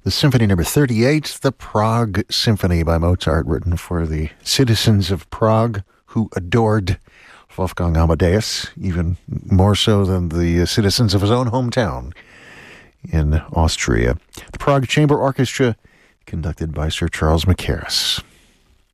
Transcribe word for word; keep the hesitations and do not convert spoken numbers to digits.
the Symphony Number thirty-eight, the Prague Symphony by Mozart, written for the citizens of Prague who adored Wolfgang Amadeus, even more so than the citizens of his own hometown in Austria. The Prague Chamber Orchestra, conducted by Sir Charles Mackerras.